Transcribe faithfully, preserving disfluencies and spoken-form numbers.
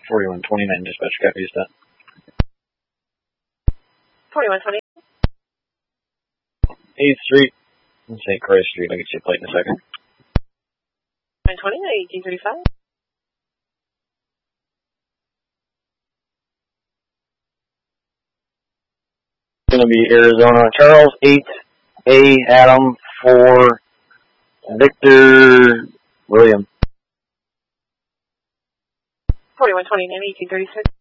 forty-one twenty-nine, dispatch, copies that. forty-one twenty. eighth Street and Saint Croix Street. I'll get you a plate in a second. nine twenty, eighteen thirty-five. It's going to be Arizona Charles, eight A Adam, four Victor William. forty-one twenty-nine, eighteen thirty-six.